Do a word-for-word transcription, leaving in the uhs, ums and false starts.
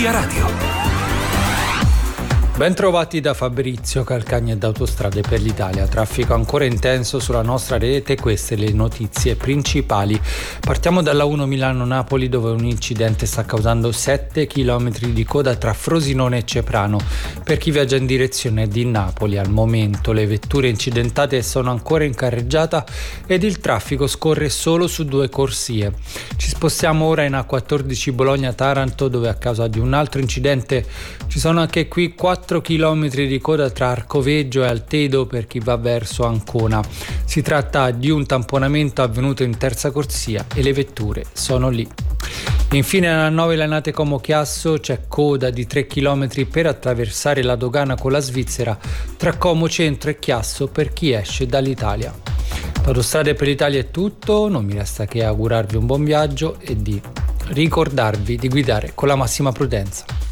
Via Radio. Ben trovati da Fabrizio Calcagna ed Autostrade per l'Italia. Traffico ancora intenso sulla nostra rete, queste le notizie principali. Partiamo dalla uno Milano-Napoli, dove un incidente sta causando sette chilometri di coda tra Frosinone e Ceprano per chi viaggia in direzione di Napoli. Al momento le vetture incidentate sono ancora in carreggiata ed il traffico scorre solo su due corsie. Ci spostiamo ora in A quattordici Bologna-Taranto, dove a causa di un altro incidente ci sono anche qui quattro chilometri di coda tra Arcoveggio e Altedo per chi va verso Ancona. Si tratta di un tamponamento avvenuto in terza corsia e le vetture sono lì. Infine alla nove Lanate Como Chiasso c'è coda di tre chilometri per attraversare la dogana con la Svizzera tra Como Centro e Chiasso per chi esce dall'Italia. Autostrade per l'Italia è tutto, non mi resta che augurarvi un buon viaggio e di ricordarvi di guidare con la massima prudenza.